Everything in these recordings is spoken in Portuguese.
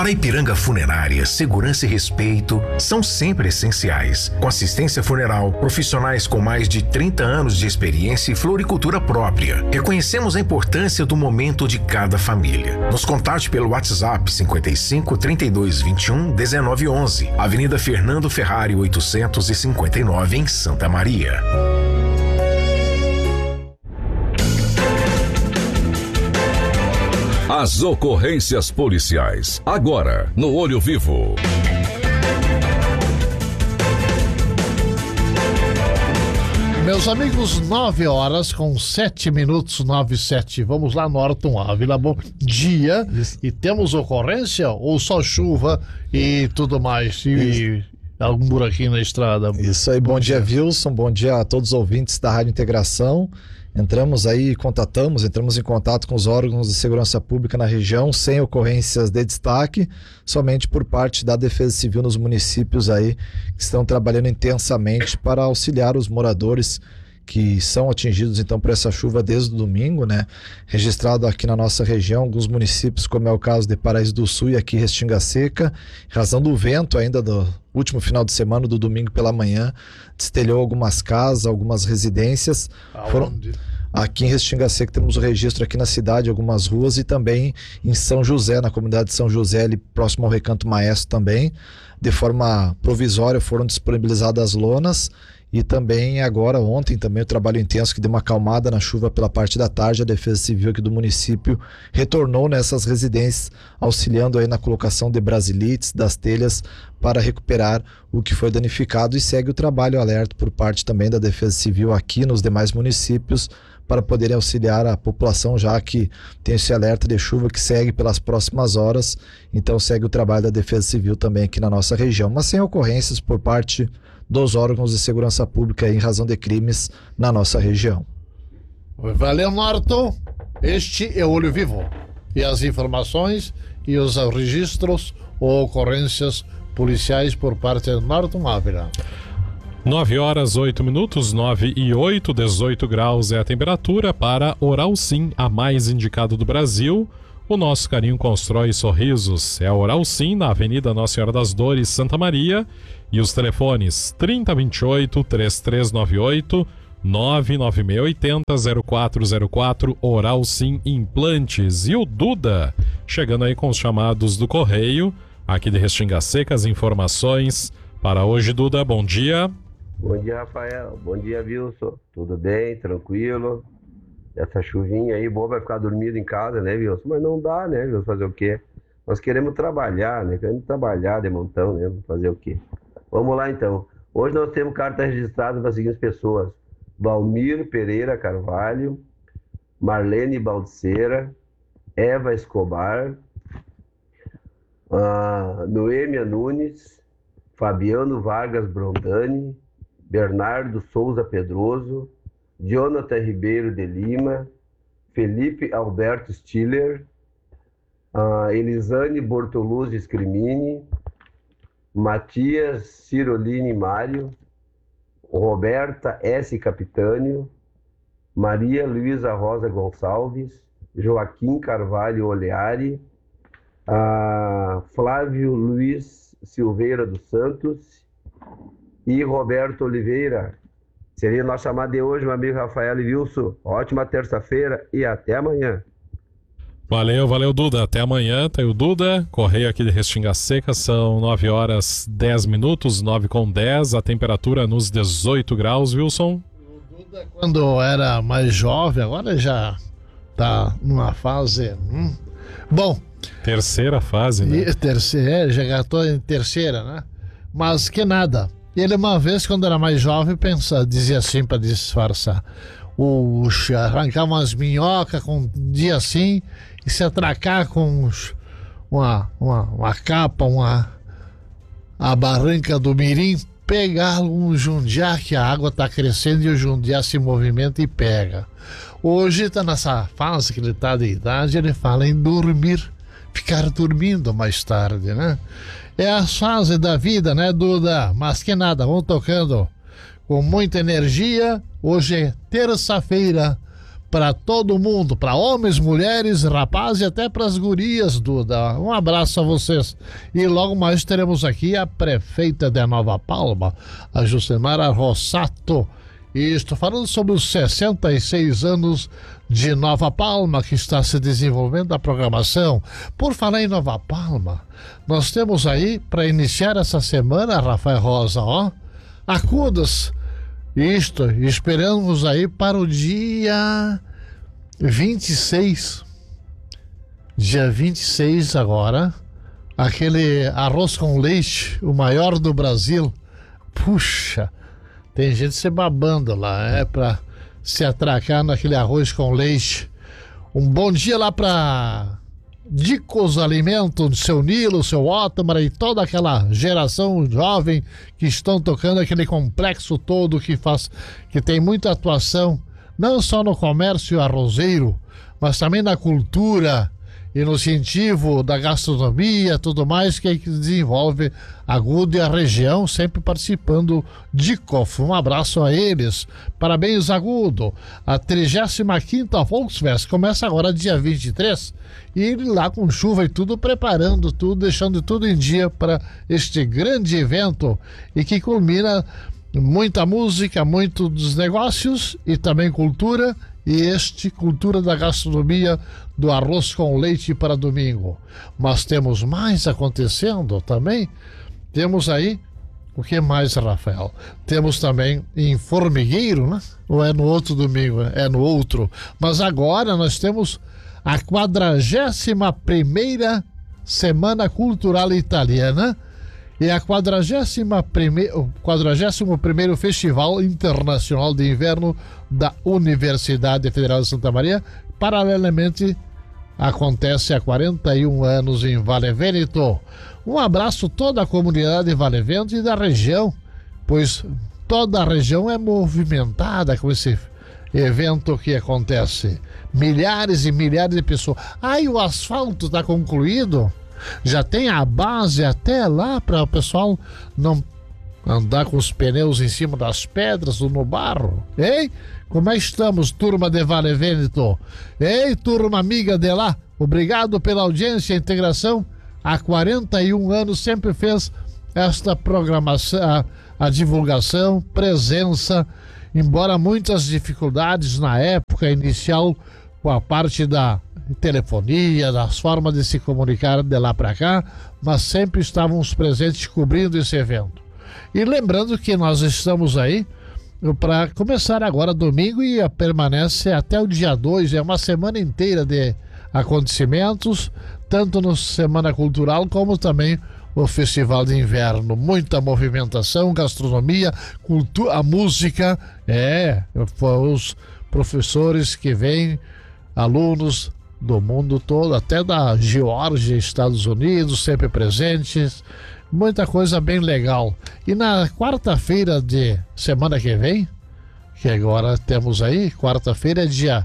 Na Ipiranga Funerária, segurança e respeito são sempre essenciais. Com assistência funeral, profissionais com mais de 30 anos de experiência e floricultura própria. Reconhecemos a importância do momento de cada família. Nos contate pelo WhatsApp 55 32 21 19 11, Avenida Fernando Ferrari 859, em Santa Maria. As ocorrências policiais, agora no Olho Vivo. Meus amigos, 9h07, 9:07. Vamos lá, Norton Ávila, bom dia. Isso. E temos ocorrência ou só chuva e tudo mais? E algum buraquinho na estrada? Isso aí, bom dia, Wilson, bom dia a todos os ouvintes da Rádio Integração. Entramos em contato com os órgãos de segurança pública na região, sem ocorrências de destaque, somente por parte da Defesa Civil nos municípios aí, que estão trabalhando intensamente para auxiliar os moradores que são atingidos então por essa chuva desde o domingo, né? Registrado aqui na nossa região, alguns municípios, como é o caso de Paraíso do Sul e aqui Restinga Seca, em razão do vento ainda do último final de semana, do domingo pela manhã, destelhou algumas casas, algumas residências. Aqui em Restinga Seca temos o registro aqui na cidade, algumas ruas, e também em São José, na comunidade de São José, ali próximo ao Recanto Maestro também. De forma provisória foram disponibilizadas as lonas. E também agora, ontem, também o trabalho intenso que deu uma acalmada na chuva pela parte da tarde, a Defesa Civil aqui do município retornou nessas residências, auxiliando aí na colocação de brasilites, das telhas, para recuperar o que foi danificado, e segue o trabalho alerta por parte também da Defesa Civil aqui nos demais municípios, para poderem auxiliar a população, já que tem esse alerta de chuva que segue pelas próximas horas, então segue o trabalho da Defesa Civil também aqui na nossa região, mas sem ocorrências por parte dos órgãos de segurança pública em razão de crimes na nossa região. Valeu, Norton. Este é o Olho Vivo. E as informações e os registros ou ocorrências policiais por parte de Norton Ávila. 9h08, 9:08, 18 graus é a temperatura para Oral Sim, a mais indicada do Brasil. O nosso carinho constrói sorrisos. É a Oral Sim, na Avenida Nossa Senhora das Dores, Santa Maria. E os telefones 3028-3398, 99680-0404, Oral Sim Implantes. E o Duda, chegando aí com os chamados do Correio, aqui de Restinga Seca, as informações para hoje. Duda, bom dia. Bom dia, Rafael. Bom dia, Wilson. Tudo bem? Tranquilo? Essa chuvinha aí, bom, vai ficar dormindo em casa, né, Wilson? Mas não dá, né, Wilson? Fazer o quê? Nós queremos trabalhar, né? Queremos trabalhar de montão, né? Fazer o quê? Vamos lá, então. Hoje nós temos carta registrada para as seguintes pessoas: Valmir Pereira Carvalho, Marlene Balseira, Eva Escobar, Noêmia Nunes, Fabiano Vargas Brondani, Bernardo Souza Pedroso, Jonathan Ribeiro de Lima, Felipe Alberto Stiller, Elisane Bortoluzzi Scrimini, Matias Ciroline Mário, Roberta S. Capitânio, Maria Luísa Rosa Gonçalves, Joaquim Carvalho Oleari, Flávio Luiz Silveira dos Santos e Roberto Oliveira. Seria nosso chamado de hoje, meu amigo Rafael e Wilson. Ótima terça-feira e até amanhã. Valeu, Duda. Até amanhã. Tá aí o Duda, Correio aqui de Restinga Seca. São 9h10, 9:10. A temperatura nos 18 graus, Wilson. O Duda, quando era mais jovem, agora já tá numa fase... Bom... Terceira fase, né? Já gastou em terceira, né? Mas que nada. Ele uma vez, quando era mais jovem, dizia assim para disfarçar. Arrancar umas minhocas com um dia assim e se atracar com uma capa, a barranca do Mirim, pegar um jundiá, que a água está crescendo e o jundiá se movimenta e pega. Hoje está nessa fase que ele está de idade, ele fala em dormir, ficar dormindo mais tarde, né? É a fase da vida, né, Duda? Mas que nada, vamos tocando com muita energia. Hoje é terça-feira, para todo mundo, para homens, mulheres, rapazes e até para as gurias, Duda. Um abraço a vocês. E logo mais teremos aqui a prefeita de Nova Palma, a Jucimara Rossato. E estou falando sobre os 66 anos de Nova Palma, que está se desenvolvendo a programação. Por falar em Nova Palma, nós temos aí, para iniciar essa semana, Rafael Rosa, acudas. Isto, esperamos aí para o dia 26. Dia 26 agora, aquele arroz com leite, o maior do Brasil. Puxa, tem gente se babando lá, para se atracar naquele arroz com leite. Um bom dia lá para Dicos Alimentos, seu Nilo, seu Otmar e toda aquela geração jovem que estão tocando aquele complexo todo que tem muita atuação, não só no comércio arrozeiro, mas também na cultura e no incentivo da gastronomia, tudo mais que desenvolve Agudo e a região, sempre participando de COF. Um abraço a eles. Parabéns, Agudo. A 35ª Volksfest começa agora dia 23 e lá com chuva e tudo, preparando tudo, deixando tudo em dia para este grande evento e que culmina muita música, muito dos negócios e também cultura. E cultura da gastronomia do arroz com leite para domingo. Mas temos mais acontecendo também. Temos aí, o que mais, Rafael? Temos também em Formigueiro, né? Ou é no outro domingo? É no outro. Mas agora nós temos a 41ª Semana Cultural Italiana e a 41º Festival Internacional de Inverno da Universidade Federal de Santa Maria. Paralelamente, acontece há 41 anos em Vale Vêneto. Um abraço a toda a comunidade de Vale Vêneto e da região, pois toda a região é movimentada com esse evento que acontece. Milhares e milhares de pessoas. E o asfalto está concluído? Já tem a base até lá para o pessoal não andar com os pneus em cima das pedras ou no barro. Ei, como é que estamos, turma de Vale Vêneto? Ei, turma amiga de lá, obrigado pela audiência e integração. Há 41 anos sempre fez esta programação, a divulgação, presença, embora muitas dificuldades na época inicial com a parte da telefonia, das formas de se comunicar de lá para cá, mas sempre estávamos presentes cobrindo esse evento. E lembrando que nós estamos aí para começar agora domingo e permanece até o dia 2, é uma semana inteira de acontecimentos, tanto no Semana Cultural como também o Festival de Inverno. Muita movimentação, gastronomia, cultura, a música, os professores que vêm, alunos do mundo todo, até da Geórgia, Estados Unidos, sempre presentes, muita coisa bem legal. E na quarta-feira de semana que vem, que agora temos aí, quarta-feira é dia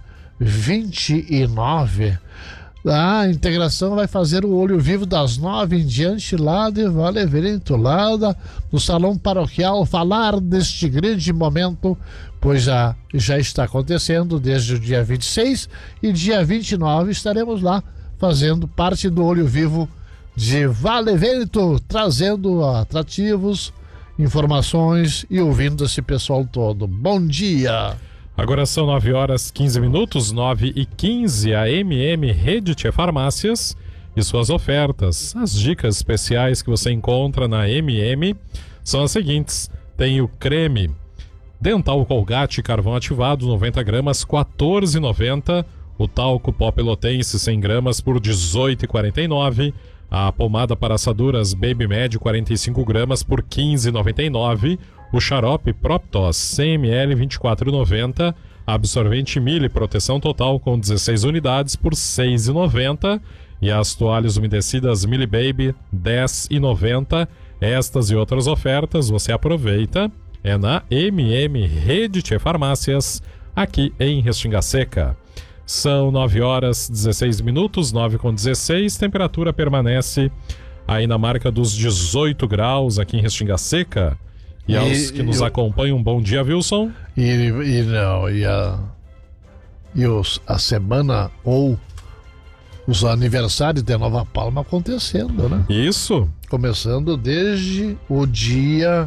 29, a integração vai fazer o Olho Vivo das 9 em diante lá de Vale Vêneto, lá no Salão Paroquial, falar deste grande momento, pois já está acontecendo desde o dia 26 e dia 29 estaremos lá fazendo parte do Olho Vivo de Vale Vêneto, trazendo atrativos, informações e ouvindo esse pessoal todo. Bom dia! Agora são 9h15, 9h15, a Rede Tchê Farmácias e suas ofertas. As dicas especiais que você encontra na são as seguintes: tem o creme Dental Colgate Carvão Ativado 90 gramas, 14,90. O talco pó pelotense 100 gramas por 18,49. A pomada para assaduras Baby Med 45 gramas por 15,99. O xarope Proptos 100 ml 24,90. Absorvente Mille Proteção Total com 16 unidades por 6,90. E as toalhas umedecidas Mille Baby 10,90. Estas e outras ofertas você aproveita. É na Rede Tchê Farmácias, aqui em Restinga Seca. São 9h16, 9h16. Temperatura permanece aí na marca dos 18 graus aqui em Restinga Seca. E aos que nos acompanham, bom dia, Wilson. E a semana ou os aniversários de Nova Palma acontecendo, né? Isso. Começando desde o dia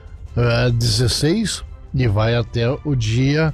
16 e vai até o dia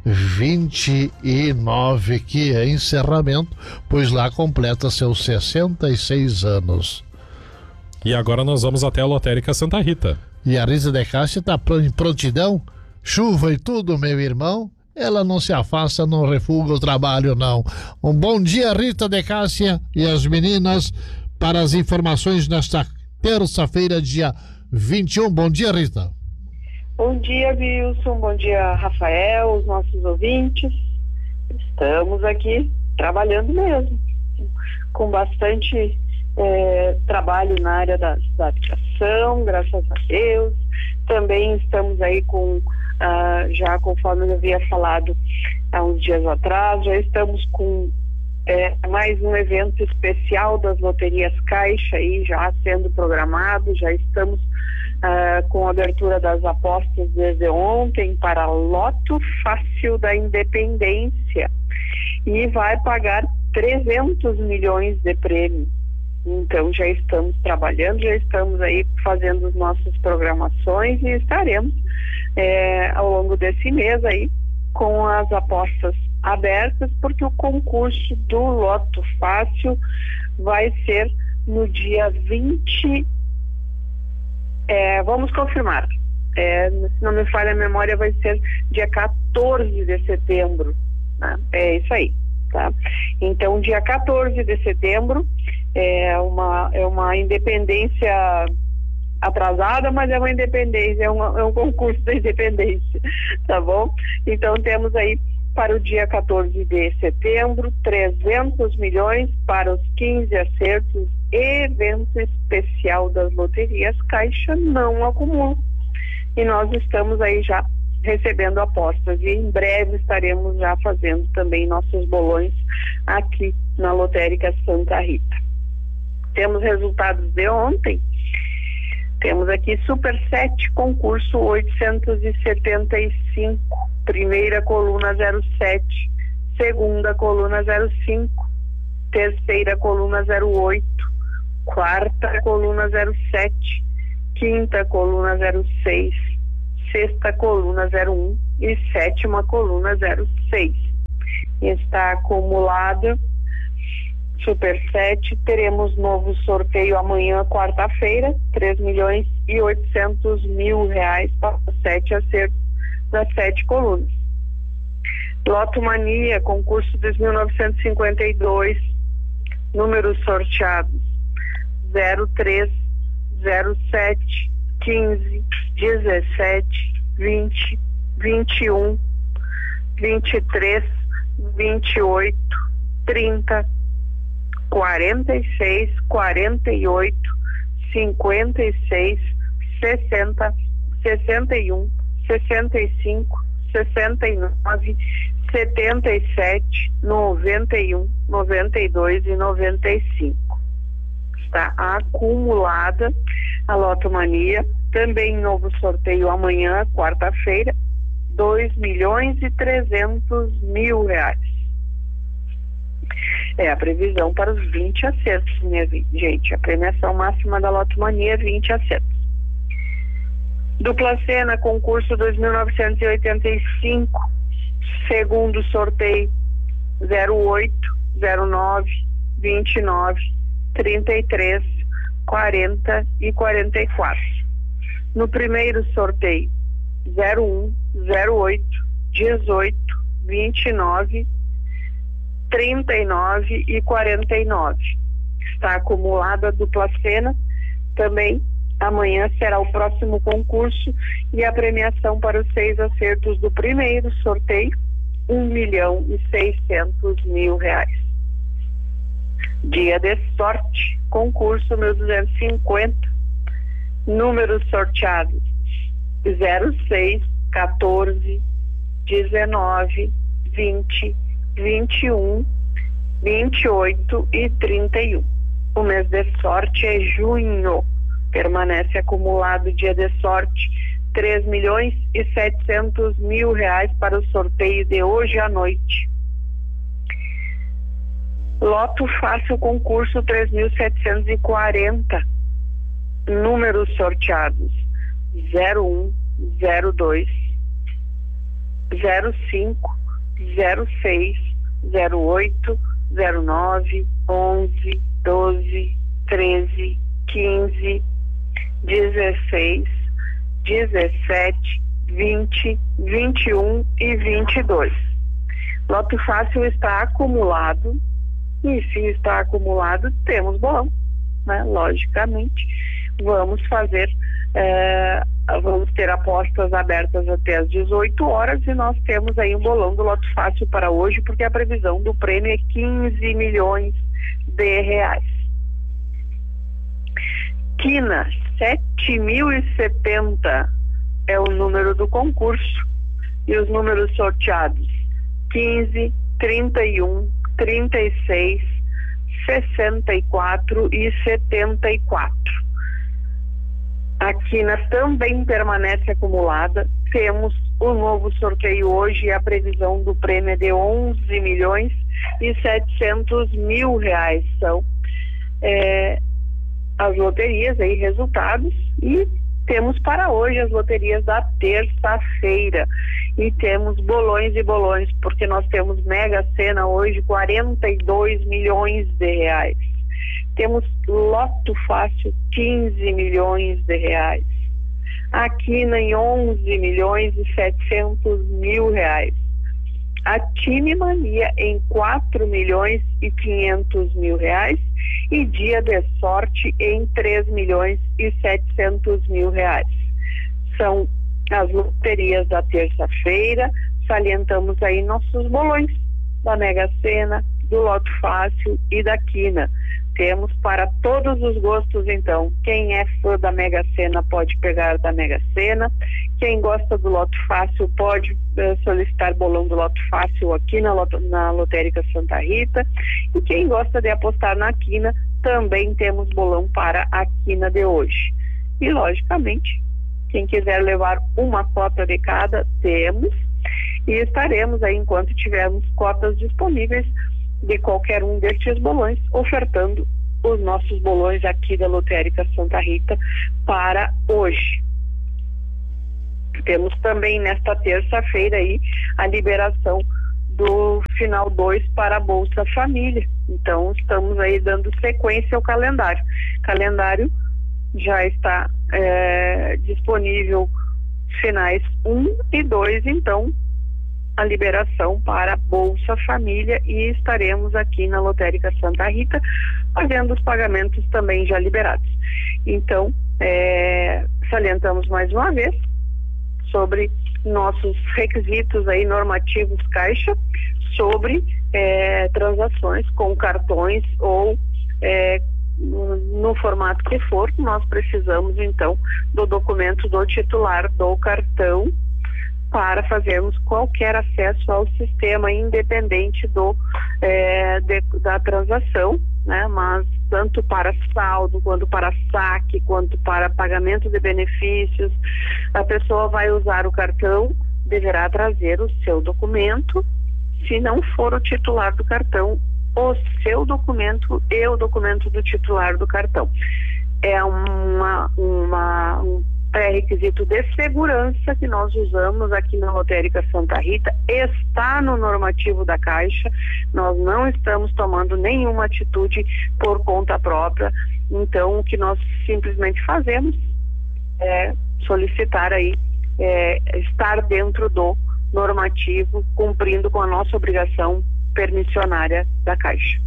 29, que é encerramento, pois lá completa seus 66 anos. E agora nós vamos até a Lotérica Santa Rita. E a Rita de Cássia está em prontidão, chuva e tudo, meu irmão. Ela não se afasta, não refuga o trabalho, não. Um bom dia, Rita de Cássia e as meninas, para as informações nesta terça-feira, dia 21. Bom dia, Rita. Bom dia, Wilson. Bom dia, Rafael, os nossos ouvintes. Estamos aqui trabalhando mesmo, com bastante trabalho na área da habitação, graças a Deus. Também estamos aí com, já conforme eu havia falado há uns dias atrás, já estamos com mais um evento especial das loterias Caixa aí já sendo programado. Já estamos com a abertura das apostas desde ontem para Loto Fácil da Independência, e vai pagar 300 milhões de prêmio. Então já estamos trabalhando, já estamos aí fazendo as nossas programações e estaremos ao longo desse mês aí com as apostas abertas, porque o concurso do Loto Fácil vai ser no dia 20. Vamos confirmar. Se não me falha a memória, vai ser dia 14 de setembro. Né? É isso aí, tá? Então, dia 14 de setembro é uma independência atrasada, mas é uma independência, é um concurso da independência, tá bom? Então, temos aí para o dia 14 de setembro, 300 milhões para os 15 acertos, evento especial das loterias Caixa não acumula. E nós estamos aí já recebendo apostas e em breve estaremos já fazendo também nossos bolões aqui na Lotérica Santa Rita. Temos resultados de ontem. Temos aqui Super 7, concurso 875, primeira coluna 07, segunda coluna 05, terceira coluna 08, quarta coluna 07, quinta coluna 06, sexta coluna 01 e sétima coluna 06. Está acumulada Super 7. Teremos novo sorteio amanhã, quarta-feira, 3.800.000 reais para 7 acertos das 7 colunas. Loto Mania, concurso 2.952, números sorteados 03, 07, 15, 17, 20, 21, 23, 28, 30, 46, 48, 56, 60, 61, 65, 69, 77, 91, 92 e 95. Está acumulada a Lotomania. Também novo sorteio amanhã, quarta-feira, 2.300.000 reais. É a previsão para os 20 acertos, minha gente. A premiação máxima da Lotomania é 20 acertos. Dupla Sena, concurso 2.985, segundo sorteio 08, 09, 29, 33, 40 e 44. No primeiro sorteio 01, 08, 18, 29, 39 e 49. Está acumulada a dupla Sena. Também amanhã será o próximo concurso e a premiação para os 6 acertos do primeiro sorteio, 1.600.000 reais. Dia de sorte, concurso 1.250, números sorteados 06, 14, 19, 20, 21, 28 e 31. O mês de sorte é junho. Permanece acumulado dia de sorte 3.700.000 reais para o sorteio de hoje à noite. Loto Fácil concurso 3.740. Números sorteados: 01, 02, 05, 06, 08, 09, 11, 12, 13, 15, 16, 17, 20, 21 e 22. Loto Fácil está acumulado, e se está acumulado, temos bolão, né? Logicamente, vamos ter apostas abertas até às 18 horas e nós temos aí um bolão do Loto Fácil para hoje, porque a previsão do prêmio é 15 milhões de reais. Quina, 7.070 é o número do concurso e os números sorteados: 15, 31, 36, 64 e 74. A quina também permanece acumulada. Temos o novo sorteio hoje e a previsão do prêmio é de 11 milhões e 700 mil reais. São as loterias aí, resultados, e temos para hoje as loterias da terça-feira. E temos bolões e bolões, porque nós temos Mega Sena hoje, 42 milhões de reais. Temos Loto Fácil, 15 milhões de reais. A Quina em 11 milhões e 700 mil reais. A Time Mania em 4 milhões e 500 mil reais. E Dia de Sorte em 3 milhões e 700 mil reais. São as loterias da terça-feira. Salientamos aí nossos bolões da Mega Sena, do Loto Fácil e da Quina. Temos para todos os gostos, então. Quem é fã da Mega Sena pode pegar da Mega Sena. Quem gosta do Loto Fácil pode solicitar bolão do Loto Fácil aqui na Lotérica Santa Rita. E quem gosta de apostar na Quina, também temos bolão para a Quina de hoje. E, logicamente, quem quiser levar uma cota de cada, temos. E estaremos aí, enquanto tivermos cotas disponíveis de qualquer um destes bolões, ofertando os nossos bolões aqui da Lotérica Santa Rita para hoje. Temos também nesta terça-feira aí a liberação do final 2 para a Bolsa Família. Então estamos aí dando sequência ao calendário. O calendário já está disponível finais 1 e 2, então a liberação para a Bolsa Família, e estaremos aqui na Lotérica Santa Rita fazendo os pagamentos também já liberados. Então, salientamos mais uma vez sobre nossos requisitos aí normativos Caixa, sobre transações com cartões ou no formato que for. Nós precisamos então do documento do titular do cartão para fazermos qualquer acesso ao sistema, independente da transação, né? Mas tanto para saldo, quanto para saque, quanto para pagamento de benefícios, a pessoa vai usar o cartão, deverá trazer o seu documento. Se não for o titular do cartão, o seu documento e o documento do titular do cartão. É um pré-requisito de segurança que nós usamos aqui na Lotérica Santa Rita, está no normativo da Caixa. Nós não estamos tomando nenhuma atitude por conta própria. Então, o que nós simplesmente fazemos é solicitar aí, estar dentro do normativo, cumprindo com a nossa obrigação permissionária da Caixa.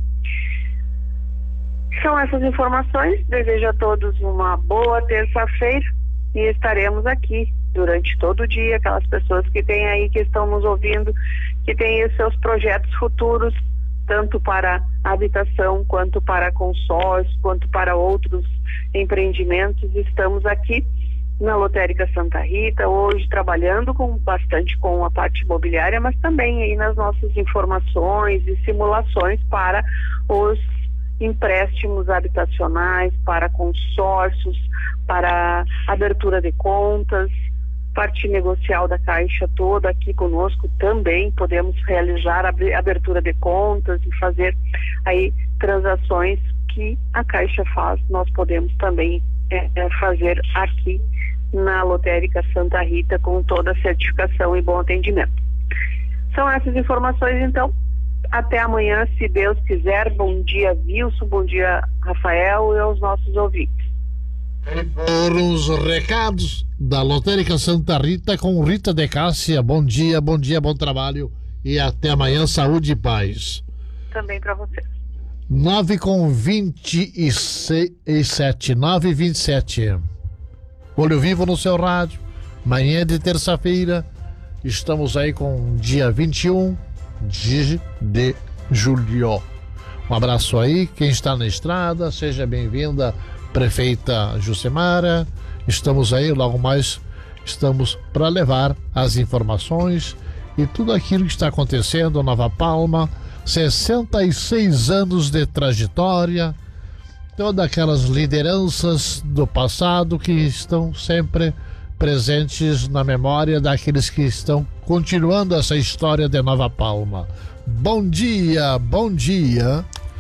São essas informações. Desejo a todos uma boa terça-feira e estaremos aqui durante todo o dia. Aquelas pessoas que têm aí, que estão nos ouvindo, que têm os seus projetos futuros, tanto para habitação, quanto para consórcio, quanto para outros empreendimentos, estamos aqui na Lotérica Santa Rita, hoje trabalhando bastante com a parte imobiliária, mas também aí nas nossas informações e simulações para os empréstimos habitacionais, para consórcios, para abertura de contas, parte negocial da Caixa toda aqui conosco também, podemos realizar abertura de contas e fazer aí transações que a Caixa faz, nós podemos também fazer aqui na Lotérica Santa Rita com toda a certificação e bom atendimento. São essas informações, então. Até amanhã, se Deus quiser. Bom dia, Wilson, bom dia, Rafael, e aos nossos ouvintes. Foram os recados da Lotérica Santa Rita com Rita de Cássia. Bom dia, bom trabalho e até amanhã, saúde e paz. Também para vocês. 9h27, 9h27. Olho Vivo no seu rádio, manhã de terça-feira, estamos aí com dia 21 de julho. Um abraço aí, quem está na estrada, seja bem-vinda, prefeita Jucimara. Estamos aí, logo mais estamos para levar as informações e tudo aquilo que está acontecendo. Nova Palma, 66 anos de trajetória, todas aquelas lideranças do passado que estão sempre presentes na memória daqueles que estão continuando essa história de Nova Palma. Bom dia, bom dia.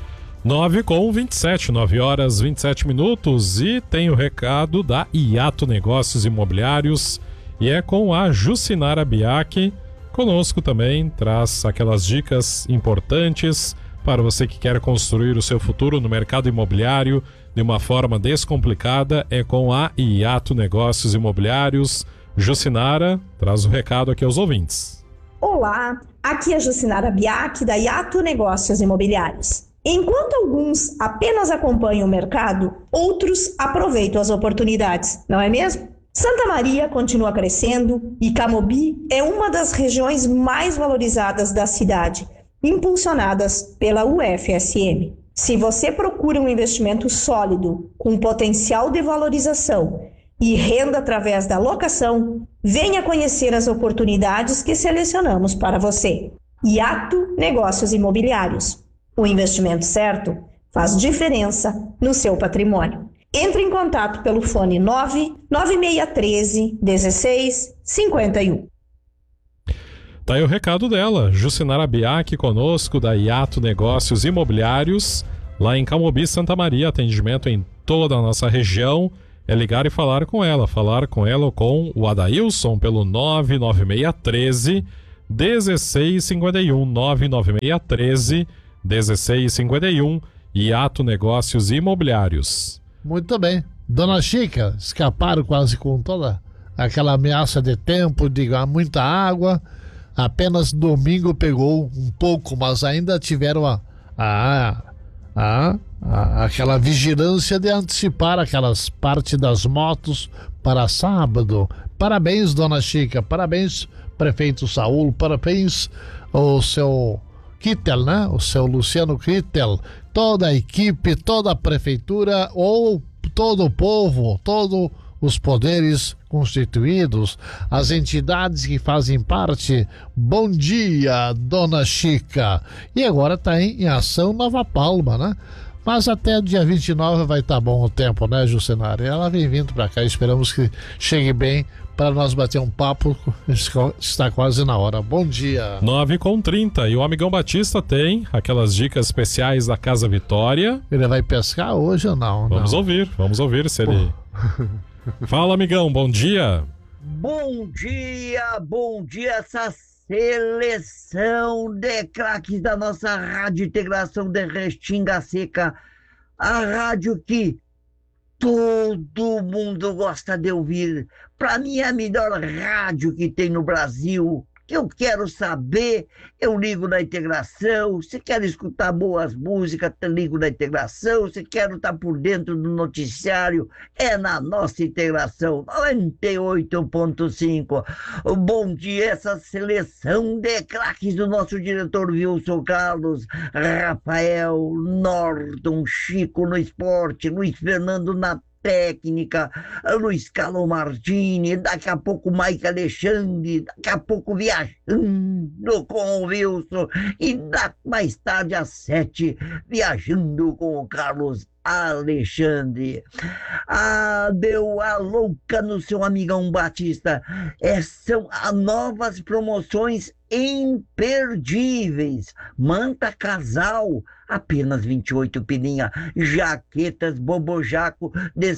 9h27, 9h27, e tem o recado da Iato Negócios Imobiliários e é com a Jucinara Biaki. Conosco também traz aquelas dicas importantes para você que quer construir o seu futuro no mercado imobiliário de uma forma descomplicada. É com a Iato Negócios Imobiliários. Jucinara traz o recado aqui aos ouvintes. Olá, aqui é a Jucinara Biaki da Iato Negócios Imobiliários. Enquanto alguns apenas acompanham o mercado, outros aproveitam as oportunidades, não é mesmo? Santa Maria continua crescendo e Camobi é uma das regiões mais valorizadas da cidade, impulsionadas pela UFSM. Se você procura um investimento sólido, com potencial de valorização e renda através da locação, venha conhecer as oportunidades que selecionamos para você. Iato Negócios Imobiliários. O investimento certo faz diferença no seu patrimônio. Entre em contato pelo fone 99613 1651. Tá aí o recado dela, Jucinara Biaki, conosco da Iato Negócios Imobiliários, lá em Camobi, Santa Maria. Atendimento em toda a nossa região. É ligar e falar com ela ou com o Adailson pelo 99613 1651, 99613 1651, Iato Negócios Imobiliários. Muito bem. Dona Chica, escaparam quase com toda aquela ameaça de tempo, de muita água. Apenas domingo pegou um pouco, mas ainda tiveram aquela vigilância de antecipar aquelas partes das motos para sábado. Parabéns, Dona Chica. Parabéns, prefeito Saúl. Parabéns ao seu Kittel, né? O seu Luciano Kittel, toda a equipe, toda a prefeitura, ou todo o povo, todos os poderes constituídos, as entidades que fazem parte. Bom dia, Dona Chica. E agora está em ação Nova Palma, né? Mas até dia 29 vai estar bom o tempo, né, Jucinara? Ela vem vindo para cá, esperamos que chegue bem para nós bater um papo. Está quase na hora. Bom dia. 9h30, e o Amigão Batista tem aquelas dicas especiais da Casa Vitória. Ele vai pescar hoje ou não? Vamos ouvir se ele... Fala, amigão, bom dia. Bom dia, essa seleção de craques da nossa Rádio Integração de Restinga Seca, a rádio que todo mundo gosta de ouvir. Para mim é a melhor rádio que tem no Brasil. Que eu quero saber, eu ligo na Integração. Se quer escutar boas músicas, eu ligo na Integração. Se quero estar por dentro do noticiário, é na nossa Integração 98.5. Bom dia, essa seleção de craques do nosso diretor Wilson Carlos, Rafael, Norton, Chico no esporte, Luiz Fernando na técnica, Luiz Carlos Martini, daqui a pouco Mike Alexandre, daqui a pouco Viajando com o Wilson, e mais tarde às 7, Viajando com o Carlos Alexandre. Deu a louca no seu amigão Batista. São novas promoções imperdíveis. Manta casal, apenas 28 pilinha. Jaquetas Bobojaco de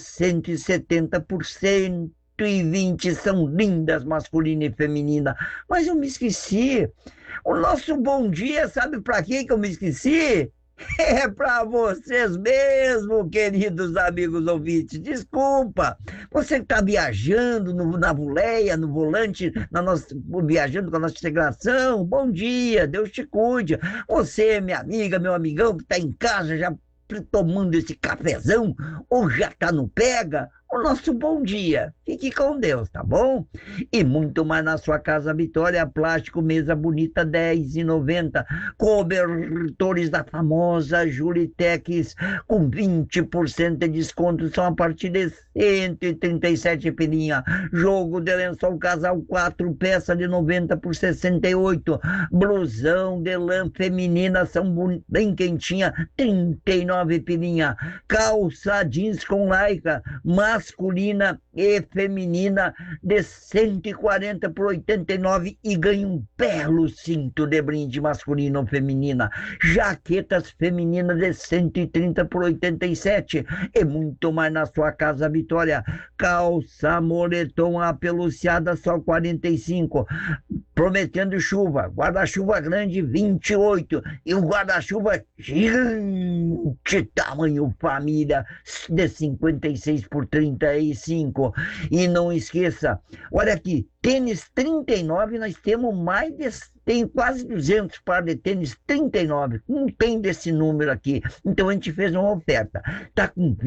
170%. 120 são lindas, masculina e feminina. Mas eu me esqueci. O nosso bom dia, sabe para que eu me esqueci? É para vocês mesmo, queridos amigos ouvintes. Desculpa. Você que está viajando na voleia, no volante, viajando com a nossa integração, bom dia, Deus te cuide. Você, minha amiga, meu amigão, que está em casa já tomando esse cafezão, ou já está no pega, o nosso bom dia. Fique com Deus, tá bom? E muito mais na sua Casa Vitória, plástico, mesa bonita, R$10,90. Cobertores da famosa Julitex, com 20% de desconto, são a partir de 137 pilinha. Jogo de lençol casal 4 peças de 90 por 68. Blusão de lã feminina, são bem quentinha, 39 pilinha. Calça jeans com lycra, masculina e feminina, de 140 por 89, e ganha um belo cinto de brinde masculino ou feminina. Jaquetas femininas de 130 por 87, e muito mais na sua Casa Vitória. Calça moletom apeluciada só 45, prometendo chuva. Guarda-chuva grande 28, e o guarda-chuva gigante tamanho família de 56 por 35. E não esqueça, olha aqui, tênis 39, nós temos tem quase 200 pares de tênis 39, não tem desse número aqui, então a gente fez uma oferta, tá com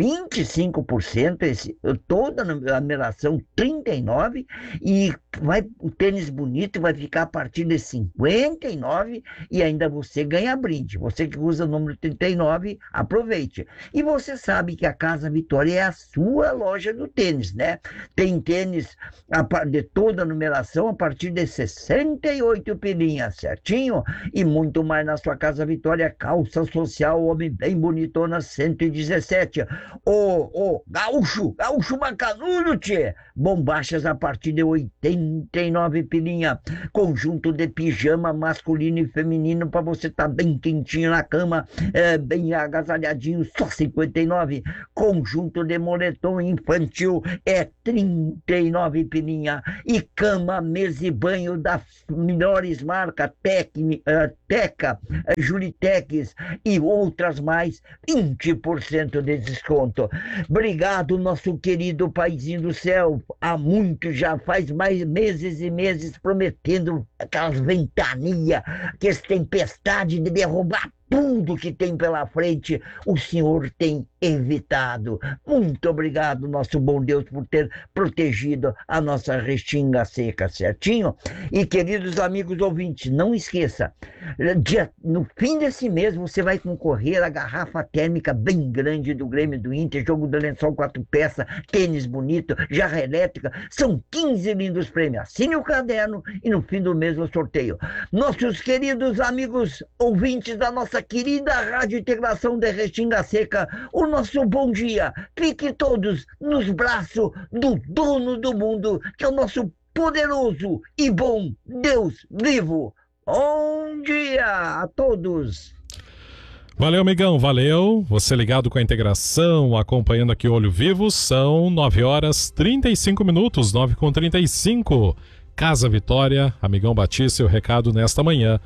25%, toda a numeração 39, e o tênis bonito vai ficar a partir de 59, e ainda você ganha brinde. Você que usa o número 39, aproveite. E você sabe que a Casa Vitória é a sua loja do tênis, né? Tem tênis de toda a numeração a partir de 68 pilinhas, certinho? E muito mais na sua Casa Vitória. Calça social, homem bem bonitona, 117. O gaúcho macanudo, tchê. Bombachas a partir de 89 pilinha. Conjunto de pijama masculino e feminino para você estar bem quentinho na cama, bem agasalhadinho, só 59. Conjunto de moletom infantil é 39 pilinha. E cama, mesa e banho das melhores marcas, Teca, Julitex e outras mais, 20% de desconto. Obrigado, nosso querido paizinho do céu. Há muito, já faz mais meses e meses, prometendo aquelas ventanias, aquelas tempestades de derrubar tudo que tem pela frente, o Senhor tem evitado. Muito obrigado, nosso bom Deus, por ter protegido a nossa Restinga Seca, certinho? E, queridos amigos ouvintes, não esqueça, no fim desse mês você vai concorrer à garrafa térmica bem grande do Grêmio do Inter, jogo de lençol 4 peças, tênis bonito, jarra elétrica, são 15 lindos prêmios. Assine o caderno e no fim do mês o sorteio. Nossos queridos amigos ouvintes da nossa querida Rádio Integração de Restinga Seca, o nosso bom dia. Fiquem todos nos braços do dono do mundo, que é o nosso poderoso e bom Deus vivo. Bom dia a todos. Valeu, amigão, valeu. Você ligado com a integração, acompanhando aqui o Olho Vivo, são 9h35, 9h35. Casa Vitória, amigão Batista, o recado nesta manhã.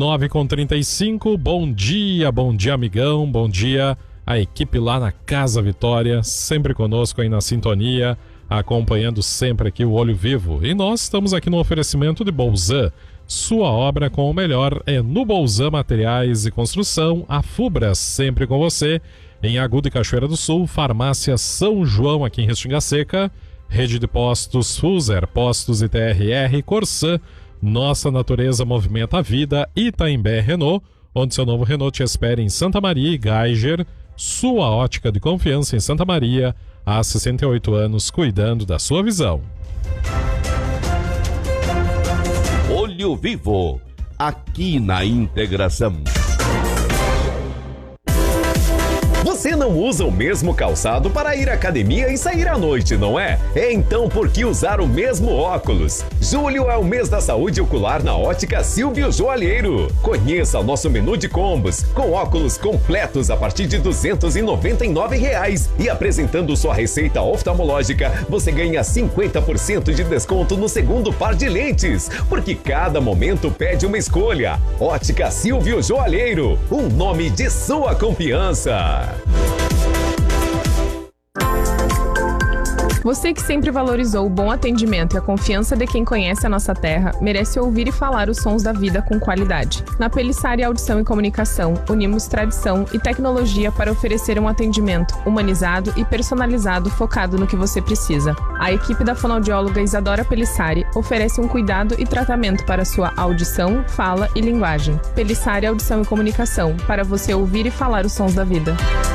9h35, bom dia, amigão, bom dia a equipe lá na Casa Vitória, sempre conosco aí na sintonia, acompanhando sempre aqui o Olho Vivo. E nós estamos aqui no oferecimento de Bolzan. Sua obra com o melhor é no Bolzan Materiais e Construção, a Fubra sempre com você, em Agudo e Cachoeira do Sul, Farmácia São João aqui em Restinga Seca, Rede de Postos Fuser, Postos e TRR, Corsã, Nossa Natureza Movimenta a Vida, Itaimbé Renault, onde seu novo Renault te espera em Santa Maria e Geiger, sua ótica de confiança em Santa Maria, há 68 anos, cuidando da sua visão. Olho Vivo, aqui na Integração. Você não usa o mesmo calçado para ir à academia e sair à noite, não é? Então por que usar o mesmo óculos? Julho é o mês da saúde ocular na Ótica Silvio Joalheiro. Conheça o nosso menu de combos, com óculos completos a partir de R$ 299. E apresentando sua receita oftalmológica, você ganha 50% de desconto no segundo par de lentes. Porque cada momento pede uma escolha. Ótica Silvio Joalheiro, um nome de sua confiança. Você que sempre valorizou o bom atendimento e a confiança de quem conhece a nossa terra, merece ouvir e falar os sons da vida com qualidade. Na Pelissari Audição e Comunicação, unimos tradição e tecnologia para oferecer um atendimento humanizado e personalizado focado no que você precisa. A equipe da fonoaudióloga Isadora Pelissari oferece um cuidado e tratamento para sua audição, fala e linguagem. Pelissari Audição e Comunicação, para você ouvir e falar os sons da vida.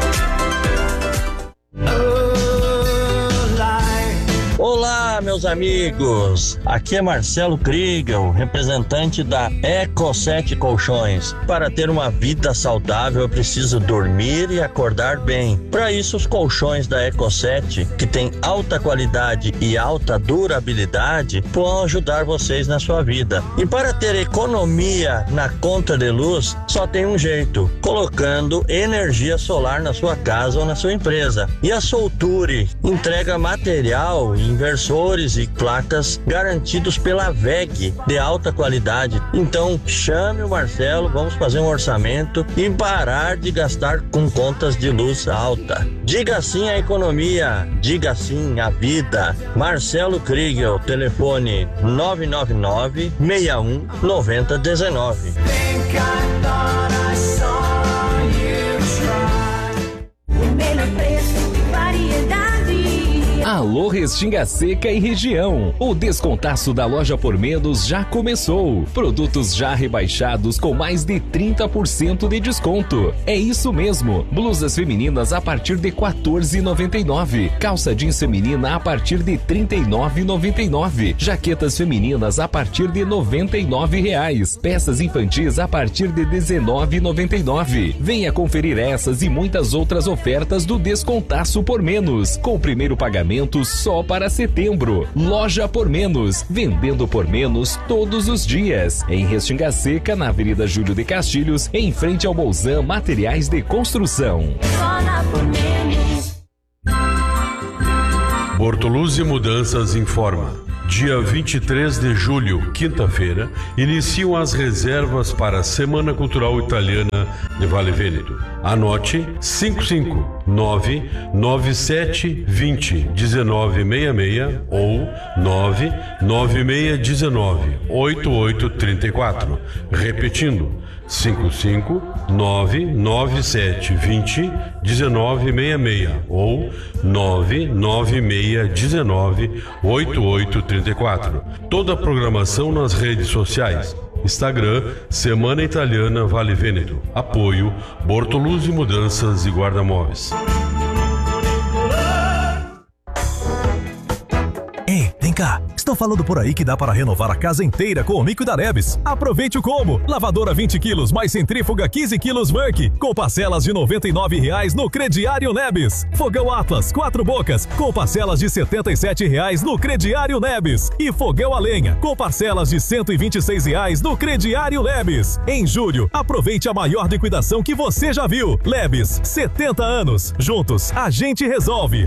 Olá, meus amigos! Aqui é Marcelo Kriegel, representante da Eco7 Colchões. Para ter uma vida saudável, eu preciso dormir e acordar bem. Para isso, os colchões da Eco7, que tem alta qualidade e alta durabilidade, vão ajudar vocês na sua vida. E para ter economia na conta de luz, só tem um jeito: colocando energia solar na sua casa ou na sua empresa. E a Solture entrega material, inversores e placas garantidos pela WEG de alta qualidade. Então chame o Marcelo, vamos fazer um orçamento e parar de gastar com contas de luz alta. Diga sim à economia, diga sim à vida. Marcelo Kriegel, telefone 999 61 9019. Alô Restinga Seca e região. O descontaço da Loja Por Menos já começou. Produtos já rebaixados com mais de 30% de desconto. É isso mesmo. Blusas femininas a partir de R$ 14,99. Calça jeans feminina a partir de R$ 39,99. Jaquetas femininas a partir de R$ 99,00. Peças infantis a partir de R$ 19,99. Venha conferir essas e muitas outras ofertas do descontaço Por Menos, com o primeiro pagamento só para setembro. Loja Por Menos, vendendo por menos todos os dias. Em Restinga Seca, na Avenida Júlio de Castilhos, em frente ao Bolzan Materiais de Construção. Bortoluzzi Mudanças informa. Dia 23 de julho, quinta-feira, iniciam as reservas para a Semana Cultural Italiana de Vale Vêneto. Anote 559-9720-1966 ou 99619-8834. Repetindo, 559-9720-1966 ou 99619-8834. Toda a programação nas redes sociais. Instagram, Semana Italiana Vale Vêneto. Apoio, Bortoluzzi Mudanças e Guarda-Móveis. Ei, vem cá. Estão falando por aí que dá para renovar a casa inteira com o mico da Lebes. Aproveite o combo. Lavadora 20 quilos mais centrífuga 15 quilos Merck, com parcelas de R$ 99,00 no crediário Lebes. Fogão Atlas 4 bocas, com parcelas de R$ 77,00 no crediário Lebes. E fogão a lenha, com parcelas de R$ 126,00 no crediário Lebes. Em julho, aproveite a maior liquidação que você já viu. Lebes, 70 anos. Juntos, a gente resolve.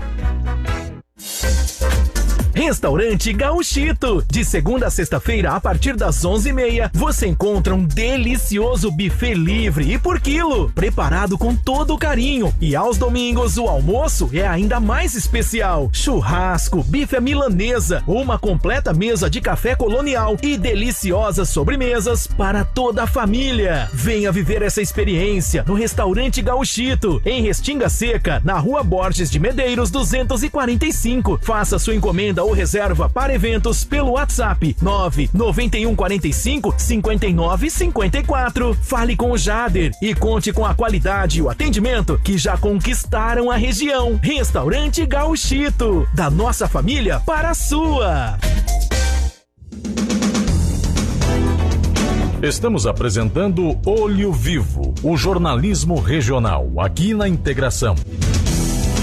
Restaurante Gauchito. De segunda a sexta-feira, a partir das 11h30, você encontra um delicioso buffet livre e por quilo, preparado com todo o carinho. E aos domingos, o almoço é ainda mais especial. Churrasco, bife à milanesa, uma completa mesa de café colonial e deliciosas sobremesas para toda a família. Venha viver essa experiência no Restaurante Gauchito, em Restinga Seca, na Rua Borges de Medeiros 245. Faça sua encomenda ou reserva para eventos pelo WhatsApp 99145-5954. Fale com o Jader e conte com a qualidade e o atendimento que já conquistaram a região. Restaurante Gauchito, da nossa família para a sua. Estamos apresentando Olho Vivo, o jornalismo regional, aqui na Integração.